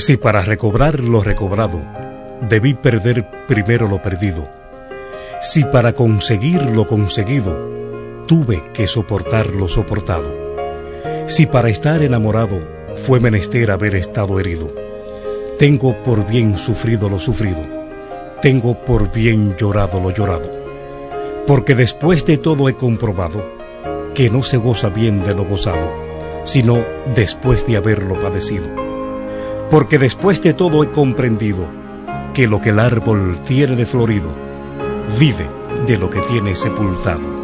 Si para recobrar lo recobrado debí perder primero lo perdido, si para conseguir lo conseguido tuve que soportar lo soportado, si para estar enamorado fue menester haber estado herido, tengo por bien sufrido lo sufrido, tengo por bien llorado lo llorado, porque después de todo he comprobado que no se goza bien de lo gozado, sino después de haberlo padecido. Porque después de todo he comprendido que lo que el árbol tiene de florido, vive de lo que tiene sepultado.